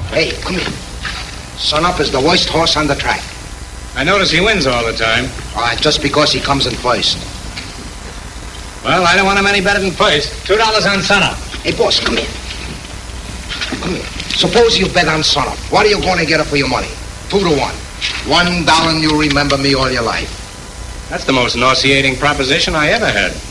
Hey, come here. Son Up is the worst horse on the track. I notice he wins all the time. Just because he comes in first. Well, I don't want him any better than first. $2 on Son Up. Hey, boss, come here. Come here. Suppose you bet on Son Up. What are you going to get for your money? 2 to 1. $1 and you'll remember me all your life. That's the most nauseating proposition I ever had.